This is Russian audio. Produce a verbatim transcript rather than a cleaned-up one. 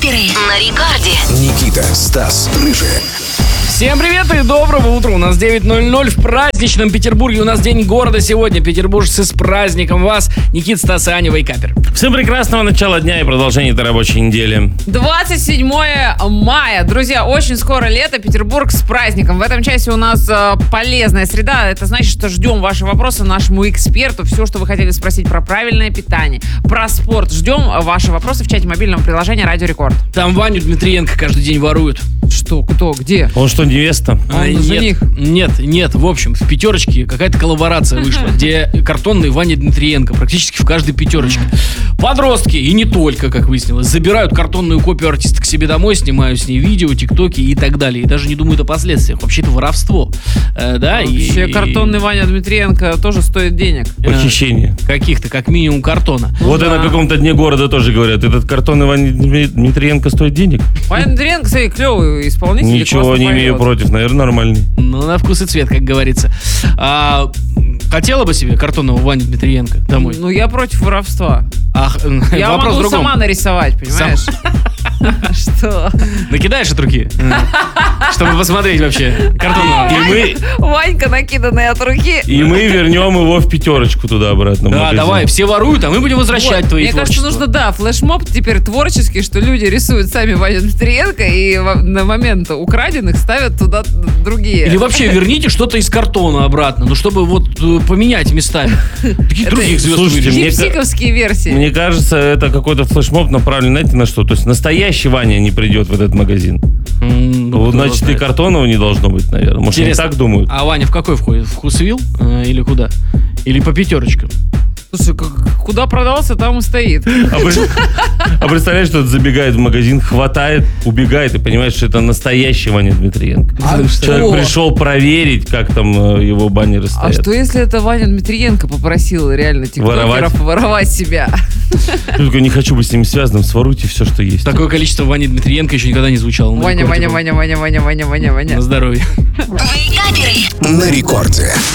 Вейкаперы на рекорде. Никита, Стас, Рыжий. Всем привет и доброго утра. У нас девять ноль ноль в праздничном Петербурге. У нас день города сегодня. Петербуржцы, с праздником вас. Никита, Стас и Аня, Вейкапер. Всем прекрасного начала дня и продолжения этой рабочей недели. двадцать седьмое мая. Друзья, очень скоро лето. Петербург с праздником. В этом часе у нас э, полезная среда. Это значит, что ждем ваши вопросы нашему эксперту. Все, что вы хотели спросить про правильное питание, про спорт. Ждем ваши вопросы в чате мобильного приложения Радио Рекорд. Там Ваню Дмитриенко каждый день воруют. Что? Кто? Где? Он что, невеста? Он А, нет, жених. нет, нет. В общем, в пятерочке какая-то коллаборация вышла, где картонный Ваня Дмитриенко практически в каждой пятерочке. Подростки, и не только, как выяснилось, забирают картонную копию артиста к себе домой, снимают с ней видео, тиктоки и так далее. И даже не думают о последствиях. Вообще это воровство. Э, да, Вообще и, картонный Ваня Дмитриенко тоже стоит денег. Похищение. Каких-то, как минимум, картона. Вот да. и на каком-то дне города тоже говорят, этот картон Иван Дмитриенко стоит денег. Ваня Дмитриенко, кстати, клевый исполнитель. Ничего классно не имею поет. против, наверное, нормальный. Ну, на вкус и цвет, как говорится. А, хотела бы себе картонного Ваню Дмитриенко домой? Ну, я против воровства. Ах, Я вопрос могу в другом. сама нарисовать, понимаешь? Что? Накидаешь от руки? Чтобы посмотреть вообще картонного. И мы, Ванька, накиданный от руки. и мы вернем его в пятерочку туда-обратно. в Да, магазин. давай, все воруют, а мы будем возвращать Вот, твои мне кажется, творчества. нужно, да, флешмоб теперь творческий, что люди рисуют сами Ваню Дмитриенко и во- на момент украденных ставят туда другие. Или вообще верните что-то из картона обратно, ну чтобы вот э, поменять местами. Таких Это- других звезд Слушайте, увидишь. мне Гипсиковские версии. Мне кажется, это какой-то флешмоб направлен, знаете, на что? То есть настоящий Ваня не придет в этот магазин. М, ну, Вот, кто значит, и знает. картонного не должно быть, наверное. Может, они Интересно, так думают? А Ваня в какой входит? В Вкусвилл э, или куда? Или по пятерочкам? Слушай, как- куда продался, там и стоит. А, пред- а представляешь, что забегает в магазин, хватает, убегает и понимаешь, что это настоящий Ваня Дмитриенко. А Человек что? пришел проверить, как там э, его баннеры А стоят. что, если это Ваня Дмитриенко попросил реально тиктокеров Воровать? воровать себя? Я только не хочу быть с ними связанным, своруйте все, что есть. Такое количество Вани Дмитриенко еще никогда не звучало. на Ваня, рекорде Ваня, был. Ваня, Ваня, Ваня, Ваня, Ваня, Ваня. На здоровье. Вейкаперы. На рекорде.